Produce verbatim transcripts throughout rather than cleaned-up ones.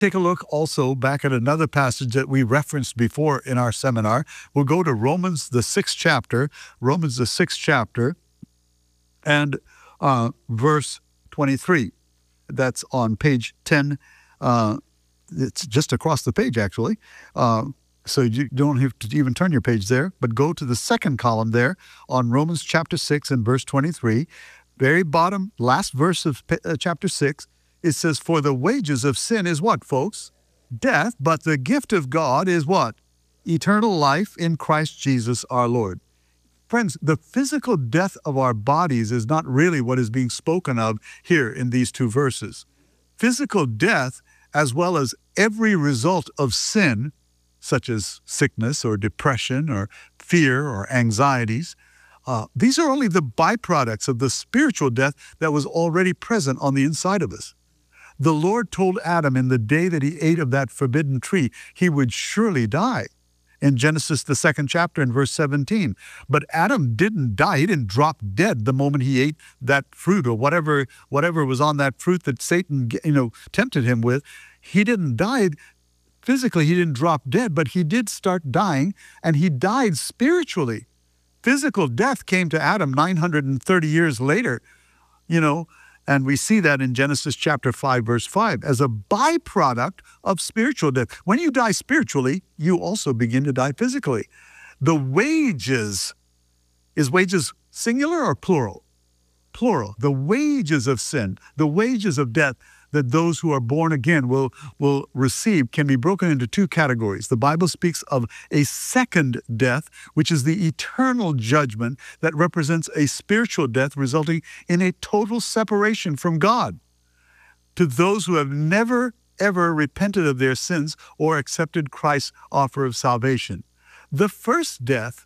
Take a look also back at another passage that we referenced before in our seminar. We'll go to Romans, the sixth chapter, Romans, the sixth chapter, and uh, verse twenty-three. That's on page ten. Uh, it's just across the page, actually. Uh, so you don't have to even turn your page there, but go to the second column there on Romans chapter six and verse twenty-three. Very bottom, last verse of uh, chapter six. It says, for the wages of sin is what, folks? Death, but the gift of God is what? Eternal life in Christ Jesus our Lord. Friends, the physical death of our bodies is not really what is being spoken of here in these two verses. Physical death, as well as every result of sin, such as sickness or depression or fear or anxieties, uh, these are only the byproducts of the spiritual death that was already present on the inside of us. The Lord told Adam in the day that he ate of that forbidden tree, he would surely die. In Genesis, the second chapter, in verse seventeen. But Adam didn't die. He didn't drop dead the moment he ate that fruit or whatever, whatever was on that fruit that Satan, you know, tempted him with. He didn't die physically. He didn't drop dead, but he did start dying, and he died spiritually. Physical death came to Adam nine hundred thirty years later, you know, and we see that in Genesis chapter five, verse five, as a byproduct of spiritual death. When you die spiritually, you also begin to die physically. The wages, is wages singular or plural? Plural. The wages of sin, the wages of death that those who are born again will, will receive can be broken into two categories. The Bible speaks of a second death, which is the eternal judgment that represents a spiritual death resulting in a total separation from God. To those who have never, ever repented of their sins or accepted Christ's offer of salvation. The first death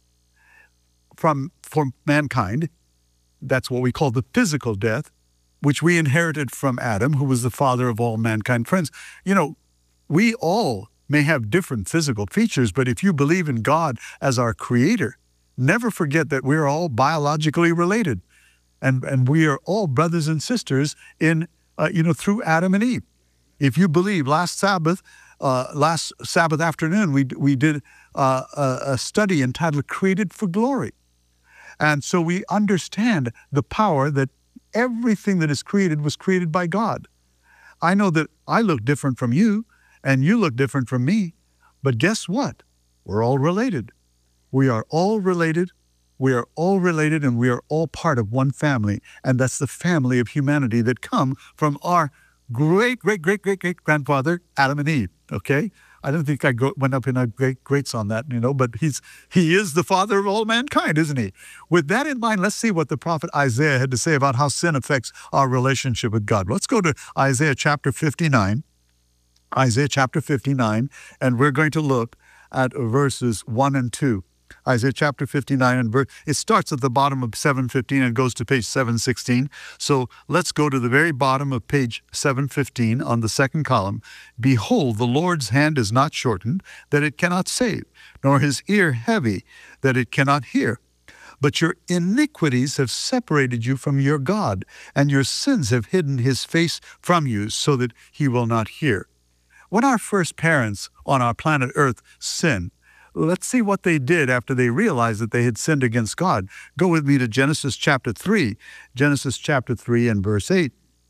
from, from mankind, that's what we call the physical death, which we inherited from Adam, who was the father of all mankind. Friends, you know, we all may have different physical features, but if you believe in God as our creator, never forget that we're all biologically related. And, and we are all brothers and sisters in, uh, you know, through Adam and Eve. If you believe, last Sabbath, uh, last Sabbath afternoon, we, we did uh, a, a study entitled Created for Glory. And so we understand the power that everything that is created was created by God. I know that I look different from you, and you look different from me, but guess what? We're all related. We are all related. We are all related, and we are all part of one family, and that's the family of humanity that come from our great, great, great, great, great grandfather, Adam and Eve, okay? I don't think I go, went up in a great greats on that, you know, but he's he is the father of all mankind, isn't he? With that in mind, let's see what the prophet Isaiah had to say about how sin affects our relationship with God. Let's go to Isaiah chapter fifty-nine, Isaiah chapter fifty-nine, and we're going to look at verses one and two. Isaiah chapter fifty-nine, and verse, it starts at the bottom of seven fifteen and goes to page seven sixteen. So let's go to the very bottom of page seven fifteen on the second column. Behold, the Lord's hand is not shortened, that it cannot save, nor his ear heavy, that it cannot hear. But your iniquities have separated you from your God, and your sins have hidden his face from you, so that he will not hear. When our first parents on our planet Earth sinned, let's see what they did after they realized that they had sinned against God. Go with me to Genesis chapter three, Genesis chapter three and verse eight.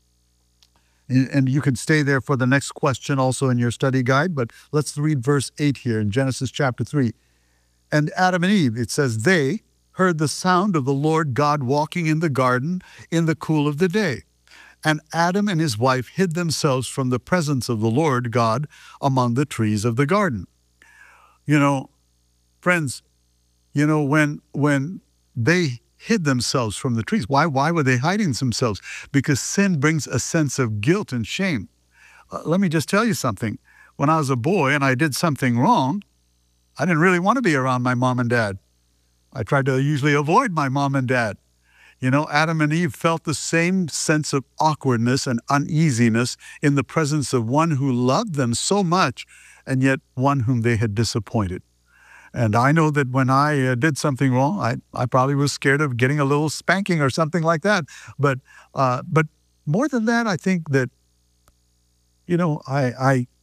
And you can stay there for the next question also in your study guide, but let's read verse eight here in Genesis chapter three. And Adam and Eve, it says, they heard the sound of the Lord God walking in the garden in the cool of the day. And Adam and his wife hid themselves from the presence of the Lord God among the trees of the garden. You know, friends, you know, when when they hid themselves from the trees, why why were they hiding themselves? Because sin brings a sense of guilt and shame. Uh, let me just tell you something. When I was a boy and I did something wrong, I didn't really want to be around my mom and dad. I tried to usually avoid my mom and dad. You know, Adam and Eve felt the same sense of awkwardness and uneasiness in the presence of one who loved them so much, and yet one whom they had disappointed. And I know that when I uh, did something wrong, I, I probably was scared of getting a little spanking or something like that. But uh, but more than that, I think that, you know, I, I